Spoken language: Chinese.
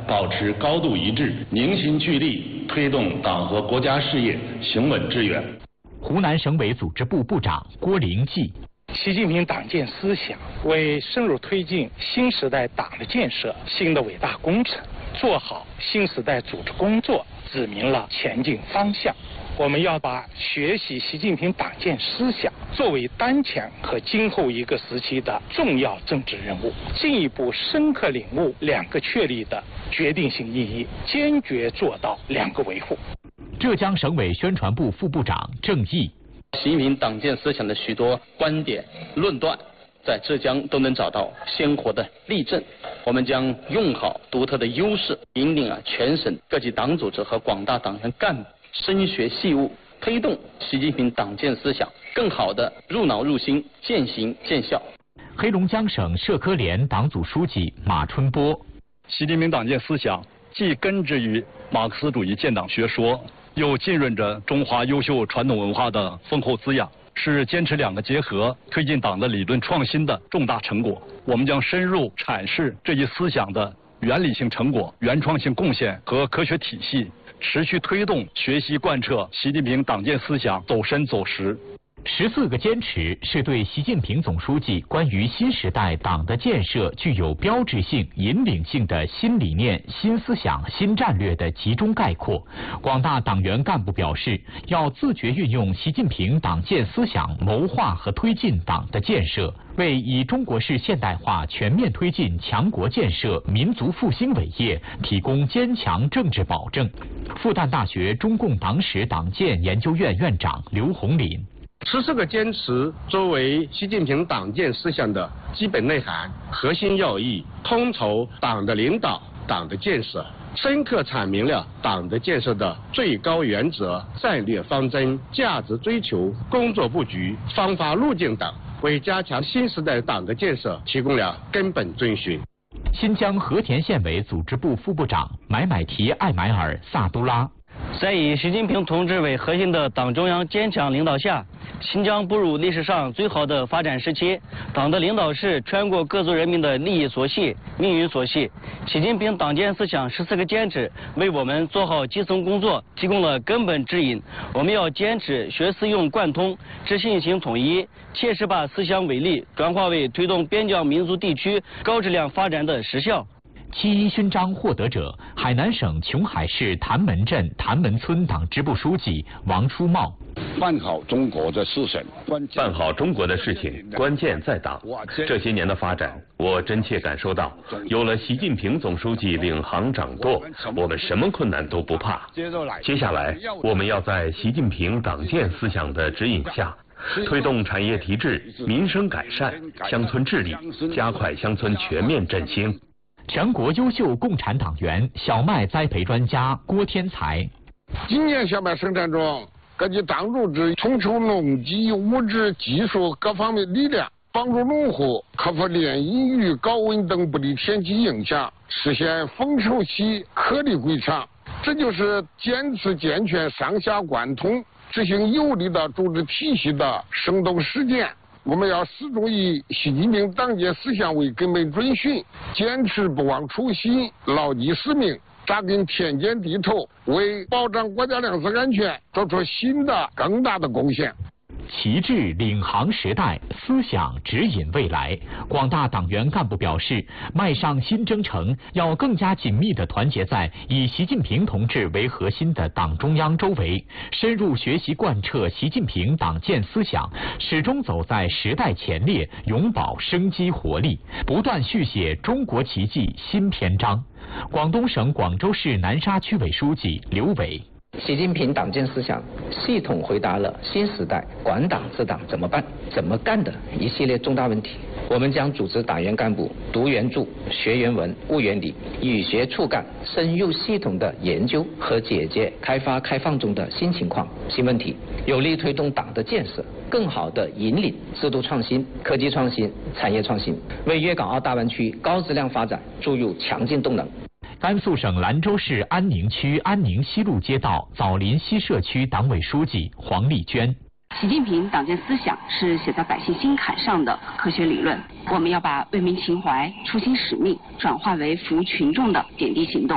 保持高度一致，凝心聚力，推动党和国家事业行稳致远。 湖南省委组织部部长郭灵济。 习近平党建思想为深入推进新时代党的建设新的伟大工程，做好新时代组织工作指明了前进方向。我们要把学习习近平党建思想作为当前和今后一个时期的重要政治任务，进一步深刻领悟两个确立的决定性意义，坚决做到两个维护。 浙江省委宣传部副部长郑毅。 习近平党建思想的许多观点论断在浙江都能找到鲜活的例证，我们将用好独特的优势，引领全省各级党组织和广大党员干部深学细悟，推动习近平党建思想更好的入脑入心，见行见效。 黑龙江省社科联党组书记马春波。 习近平党建思想既根植于马克思主义建党学说，又浸润着中华优秀传统文化的丰厚滋养，是坚持两个结合，推进党的理论创新的重大成果。我们将深入阐释这一思想的原理性成果、原创性贡献和科学体系，持续推动学习贯彻习近平党建思想走深走实。 14个坚持是对习近平总书记关于新时代党的建设具有标志性、引领性的新理念、新思想、新战略的集中概括。广大党员干部表示，要自觉运用习近平党建思想，谋划和推进党的建设，为以中国式现代化全面推进强国建设、民族复兴伟业提供坚强政治保证。复旦大学中共党史党建研究院院长刘洪林。 14个坚持作为习近平党建思想的基本内涵、核心要义，统筹党的领导、党的建设，深刻阐明了党的建设的最高原则、战略方针、价值追求、工作布局、方法路径等，为加强新时代党的建设提供了根本遵循。 新疆和田县委组织部副部长买买提艾买尔萨都拉。 在以习近平同志为核心的党中央坚强领导下，新疆步入历史上最好的发展时期。党的领导是全国各族人民的利益所系、命运所系。习近平党建思想14个坚持为我们做好基层工作提供了根本指引。我们要坚持学思用贯通、知信行统一，切实把思想伟力转化为推动边疆民族地区高质量发展的实效。 7·1勋章获得者，海南省琼海市谭门镇谭门村党支部书记王初茂。 办好中国的事情， 办好中国的事情，关键在党。这些年的发展，我真切感受到，有了习近平总书记领航掌舵，我们什么困难都不怕。接下来，我们要在习近平党建思想的指引下，推动产业提质、民生改善、乡村治理，加快乡村全面振兴。 全国优秀共产党员、小麦栽培专家郭天才。 今年小麦生产中，各级党组织统筹农机、物质、技术各方面力量，帮助农户克服连阴雨、高温等不利天气影响，实现丰收期颗粒归场。这就是坚持健全上下贯通、执行有力的组织体系的生动实践。我们要始终以习近平党建思想为根本遵循，坚持不忘初心，牢记使命，扎根田间地头，为保障国家粮食安全做出新的更大的贡献。 旗帜领航时代，思想指引未来。广大党员干部表示，迈上新征程，要更加紧密地团结在以习近平同志为核心的党中央周围，深入学习贯彻习近平党建思想，始终走在时代前列，永葆生机活力，不断续写中国奇迹新篇章。广东省广州市南沙区委书记刘伟。 习近平党建思想系统回答了新时代管党治党怎么办、怎么干的一系列重大问题。我们将组织党员干部读原著、学原文、悟原理，与学促干，深入系统的研究和解决开发开放中的新情况、新问题，有力推动党的建设，更好地引领制度创新、科技创新、产业创新，为粤港澳大湾区高质量发展注入强劲动能。 甘肃省兰州市安宁区安宁西路街道枣林西社区党委书记黄丽娟。 习近平党建思想是写在百姓心坎上的科学理论，我们要把为民情怀、初心使命转化为服务群众的点滴行动。